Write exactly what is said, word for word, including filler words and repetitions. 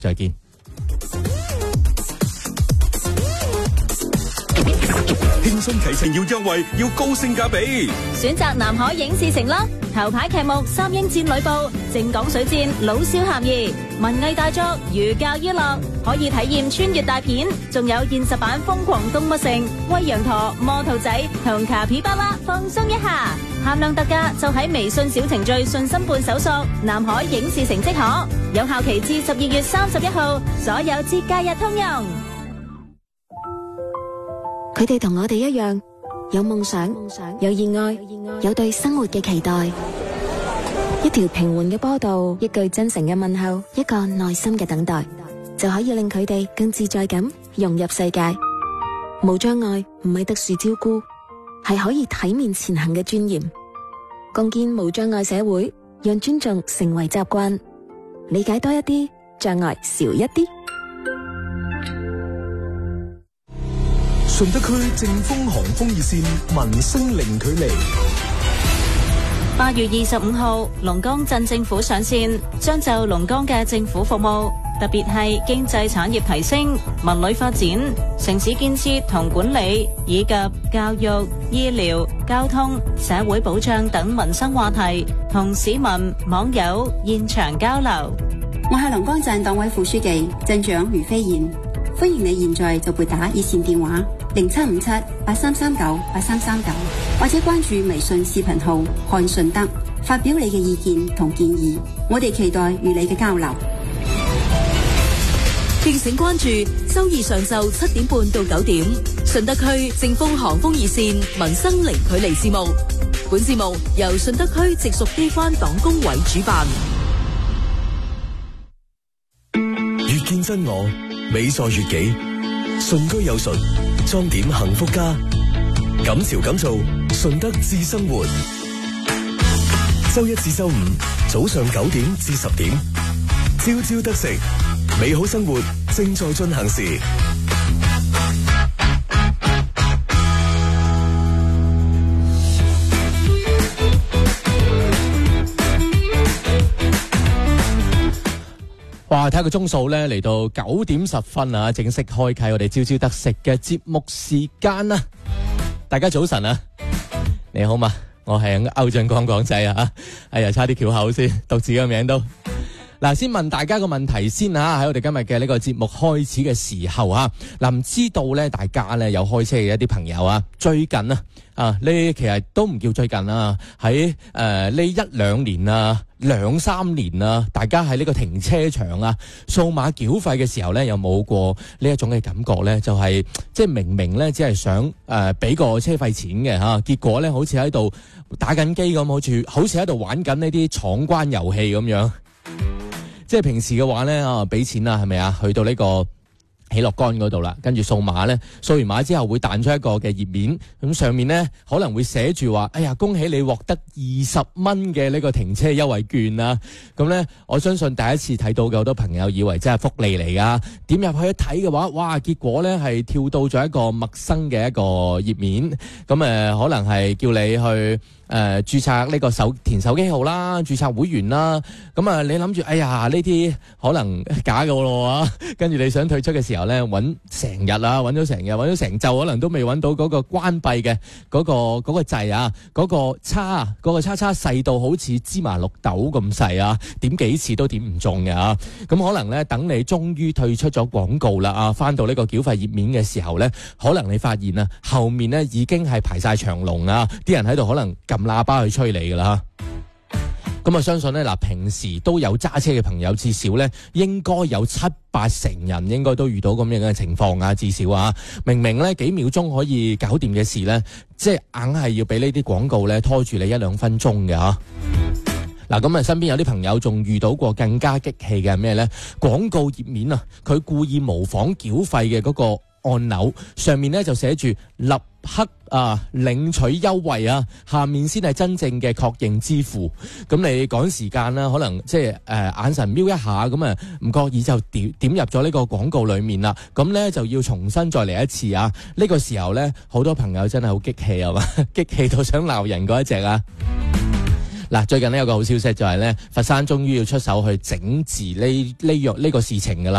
再見。 輕鬆啟程要優惠，要高性價比， 選擇南海影視城啦！頭牌劇目《三英戰呂布》，正港水戰老少咸宜，文藝大作寓教於樂，可以體驗穿越大片，仲有現實版《瘋狂動物城》，喂羊駝、摩兔仔同卡皮巴拉放鬆一下，限量特價就喺微信小程序信心伴搜索南海影視城即可，有效期至十二月三十一號，所有節假日通用。 佢哋同我哋一樣，有夢想，有熱愛，有對生活嘅期待。一條平緩嘅波道，一句真誠嘅問候，一個耐心嘅等待，就可以令佢哋更自在咁融入世界。無障礙唔係特殊照顧，係可以體面前行嘅尊嚴。共建無障礙社會，讓尊重成為習慣，理解多一啲，障礙少一啲。 順德區正風航風熱線，民生零距離。 八月二十五號，龍崗鎮政府上線，將就龍崗嘅政府服務，特別係經濟產業提升、文旅發展、城市建設同管理，以及教育、醫療、交通、社會保障等民生話題，同市民網友現場交流。 我係龍崗鎮黨委副書記鎮長余飛燕，歡迎你現在就撥打熱線電話零七五七八三三九八三三九，或者關注微信視頻號看順德，發表你嘅意見同建議，我哋期待與你嘅交流。 敬請關注周二上晝七點半到九點，順德區正風航風熱線民生零距離節目。本節目由順德區直屬機關黨工委主辦。 越見真我，美在越己。順居有順，裝點幸福家，感潮感做，順德智生活。周一至周五早上九點至十點，朝朝得食，美好生活正在進行時。 哇！睇下個鐘數咧，嚟到九點十分啊，正式開啟我哋朝朝得食嘅節目時間啦！大家早晨啊，你好嘛？我係歐俊光港仔啊！哎呀，差啲翹口先，讀自己嘅名都。嗱，先問大家個問題先啊！喺我哋今日嘅呢個節目開始嘅時候啊，嗱，唔知道咧，大家咧有開車嘅一啲朋友啊，最近啊啊呢其實都唔叫最近啊，喺誒呢一兩年啊，兩三年啊，大家喺呢個停車場啊，數碼繳費嘅時候咧，有冇過呢一種嘅感覺咧？就係、是、即係明明咧，只係想誒俾、呃、個車費錢嘅吓，結果咧好似喺度打緊機咁，好似好似喺度玩緊呢啲闖關遊戲咁樣。即係平時嘅話咧，啊俾錢啦，係咪啊？去到呢個喜樂桿嗰度啦，跟住掃碼咧，掃完碼之後會彈出一個嘅頁面，咁上面咧可能會寫住話：哎呀，恭喜你獲得二十蚊嘅呢個停車優惠券啊！咁咧，我相信第一次睇到嘅好多朋友以為真係福利嚟噶，點入去一睇嘅話，哇！結果咧係跳到咗一個陌生嘅一個頁面，咁誒、呃、可能係叫你去。誒、呃，註冊呢個手填手機號啦，註冊會員啦，咁啊，你諗住，哎呀，呢啲可能假嘅咯，跟住你想退出嘅時候咧，揾成日啊，揾咗成日，揾咗成晝，可能都未揾到嗰個關閉嘅嗰個嗰、嗰個掣啊，嗰、嗰個叉，嗰、嗰個叉叉細到好似芝麻綠豆咁細啊，點幾次都點唔中嘅啊，咁可能咧，等你終於退出咗廣告啦啊，翻到呢個繳費頁面嘅時候咧，可能你發現啊，後面咧已經係排晒長龍啊，啲人喺度可能撳喇叭去催你噶啦，咁啊相信咧嗱，平時都有揸車嘅朋友，至少咧應該有七八成人應該都遇到咁樣嘅情況啊，至少啊，明明咧幾秒鐘可以搞掂嘅事咧，即係硬係要俾呢啲廣告咧拖住你一兩分鐘嘅吓。嗱，咁啊身邊有啲朋友仲遇到過更加激氣嘅係咩咧？廣告頁面啊，佢故意模仿繳費嘅嗰個按鈕上面咧就寫住立刻啊領取優惠啊，下面先係真正嘅確認支付。咁你趕時間啦，可能即係誒眼神瞄一下，咁啊唔覺意就點點入咗呢個廣告裏面啦。咁咧就要重新再嚟一次啊！呢個時候咧，好多朋友真係好激氣啊嘛，激氣到想鬧人嗰一隻啊！ 嗱，最近呢有個好消息就係咧，佛山終於要出手去整治呢呢樣呢個事情㗎啦。